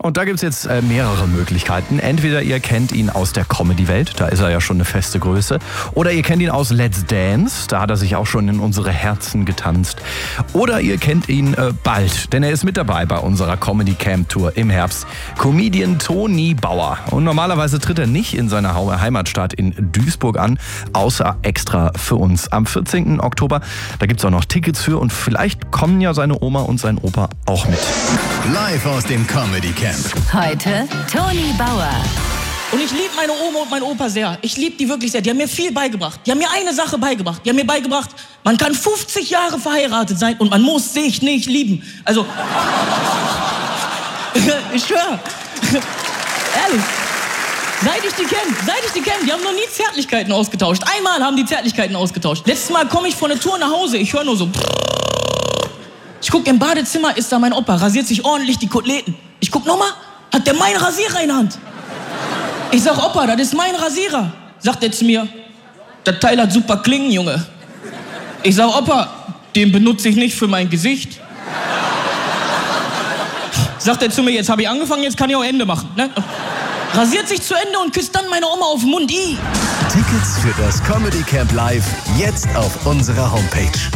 Und da gibt es jetzt mehrere Möglichkeiten. Entweder ihr kennt ihn aus der Comedy-Welt, da ist er ja schon eine feste Größe. Oder ihr kennt ihn aus Let's Dance, da hat er sich auch schon in unsere Herzen getanzt. Oder ihr kennt ihn bald, denn er ist mit dabei bei unserer Comedy-Camp-Tour im Herbst. Comedian Toni Bauer. Und normalerweise tritt er nicht in seiner Heimatstadt in Duisburg an, außer extra für uns. Am 14. Oktober, da gibt es auch noch Tickets für und vielleicht kommen ja seine Oma und sein Opa auch mit. Live aus dem Comedy Camp. Heute Toni Bauer. Und ich liebe meine Oma und meinen Opa sehr. Ich liebe die wirklich sehr. Die haben mir viel beigebracht. Die haben mir eine Sache beigebracht. Die haben mir beigebracht, man kann 50 Jahre verheiratet sein und man muss sich nicht lieben. Also, ich schwöre. Ehrlich. Seit ich die kenne, die haben noch nie Zärtlichkeiten ausgetauscht. Einmal haben die Zärtlichkeiten ausgetauscht. Letztes Mal komme ich von der Tour nach Hause, ich höre nur so. Ich gucke im Badezimmer, ist da mein Opa, rasiert sich ordentlich die Koteletten. Ich guck nochmal, hat der meinen Rasierer in der Hand. Ich sag, Opa, das ist mein Rasierer. Sagt er zu mir, das Teil hat super Klingen, Junge. Ich sag, Opa, den benutze ich nicht für mein Gesicht. Sagt er zu mir, jetzt habe ich angefangen, jetzt kann ich auch Ende machen. Ne? Rasiert sich zu Ende und küsst dann meine Oma auf den Mund. Tickets für das Comedy Camp Live jetzt auf unserer Homepage.